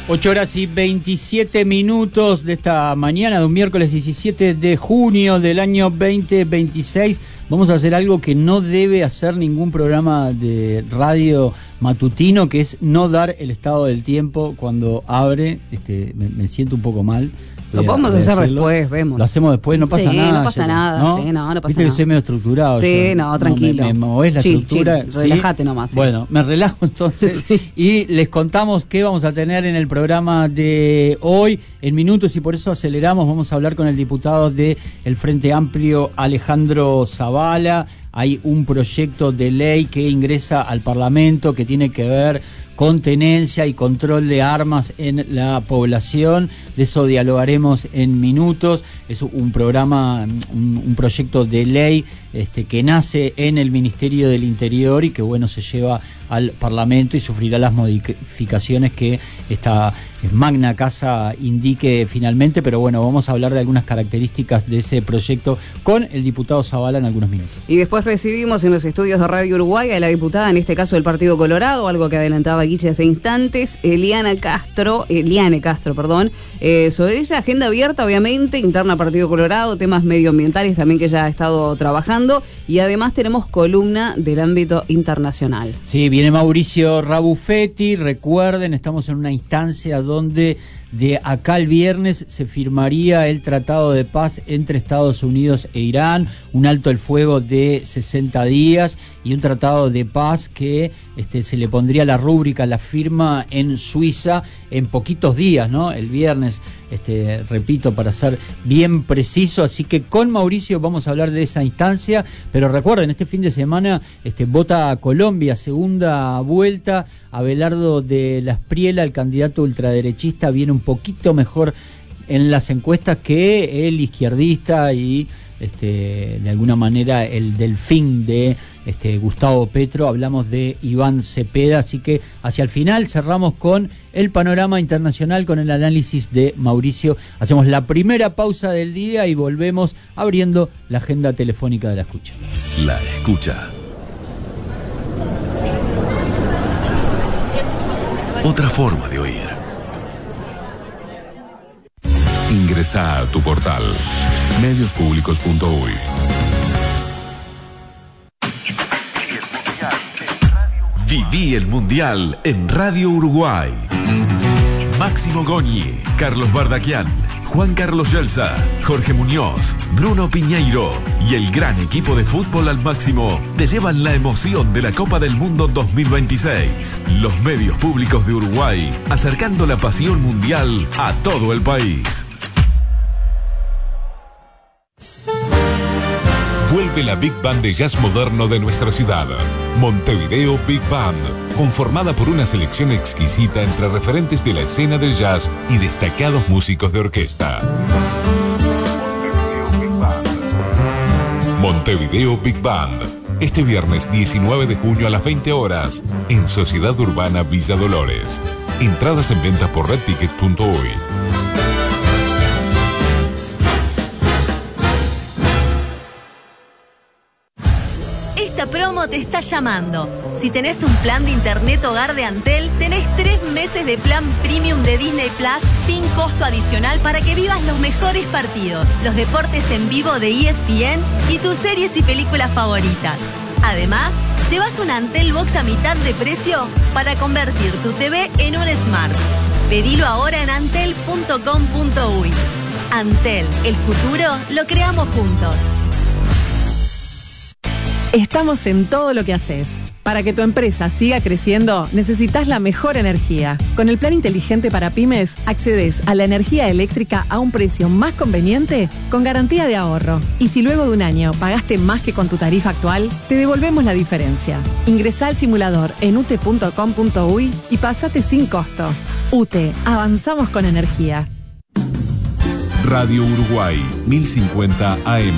8:27 de esta mañana de un miércoles 17 de junio del año 2026. Vamos a hacer algo que no debe hacer ningún programa de radio matutino, que es no dar el estado del tiempo cuando abre. Me siento un poco mal. Lo podemos hacer después, vemos. Lo hacemos después, no pasa nada. No pasa nada, ¿no? Sí, no pasa Viste nada. que soy medio estructurado. Sí, yo, no, tranquilo. Me movés la estructura. Chill, relájate nomás. Sí. Bueno, me relajo entonces. Sí. Y les contamos qué vamos a tener en el programa de hoy en minutos, y por eso aceleramos. Vamos a hablar con el diputado del Frente Amplio, Alejandro Zavala. Hay un proyecto de ley que ingresa al Parlamento que tiene que ver con tenencia y control de armas en la población. De eso dialogaremos en minutos. Es un programa, un proyecto de ley que nace en el Ministerio del Interior y que se lleva al Parlamento y sufrirá las modificaciones que esta magna casa indique finalmente, pero vamos a hablar de algunas características de ese proyecto con el diputado Zavala en algunos minutos. Y después recibimos en los estudios de Radio Uruguay a la diputada, en este caso del Partido Colorado, algo que adelantaba Guille hace instantes, Liane Castro, sobre esa agenda abierta, obviamente, interna Partido Colorado, temas medioambientales también que ya ha estado trabajando, y además tenemos columna del ámbito internacional. Sí, viene Mauricio Rabuffetti. Recuerden, estamos en una instancia donde de acá al viernes se firmaría el Tratado de Paz entre Estados Unidos e Irán, un alto el fuego de 60 días y un tratado de paz que se le pondría la rúbrica, la firma en Suiza en poquitos días, ¿no? El viernes, repito, para ser bien preciso. Así que con Mauricio vamos a hablar de esa instancia, pero recuerden, este fin de semana vota a Colombia, segunda vuelta. Abelardo de la Espriella, el candidato ultraderechista, viene un poquito mejor en las encuestas que el izquierdista y de alguna manera el delfín de Gustavo Petro. Hablamos de Iván Cepeda, así que hacia el final cerramos con el panorama internacional, con el análisis de Mauricio. Hacemos la primera pausa del día y volvemos abriendo la agenda telefónica de la escucha. La escucha. Otra forma de oír. Ingresa a tu portal mediospublicos.uy. Viví el Mundial en Radio Uruguay. Máximo Goñi, Carlos Bardaquian, Juan Carlos Yelsa, Jorge Muñoz, Bruno Piñeiro y el gran equipo de Fútbol al Máximo te llevan la emoción de la Copa del Mundo 2026. Los medios públicos de Uruguay, acercando la pasión mundial a todo el país. Vuelve la Big Band de jazz moderno de nuestra ciudad, Montevideo Big Band, conformada por una selección exquisita entre referentes de la escena del jazz y destacados músicos de orquesta. Montevideo Big Band, este viernes 19 de junio a las 20 horas, en Sociedad Urbana Villa Dolores. Entradas en venta por redtickets.uy. Esta promo te está llamando. Si tenés un plan de internet hogar de Antel, tenés 3 meses de plan premium de Disney Plus sin costo adicional para que vivas los mejores partidos, los deportes en vivo de ESPN y tus series y películas favoritas. Además, llevas un Antel Box a mitad de precio para convertir tu TV en un Smart. Pedilo ahora en antel.com.uy. Antel, el futuro lo creamos juntos. Estamos en todo lo que haces. Para que tu empresa siga creciendo, necesitas la mejor energía. Con el plan inteligente para pymes, accedes a la energía eléctrica a un precio más conveniente con garantía de ahorro. Y si luego de un año pagaste más que con tu tarifa actual, te devolvemos la diferencia. Ingresá al simulador en ute.com.uy y pasate sin costo. UTE, avanzamos con energía. Radio Uruguay, 1050 AM.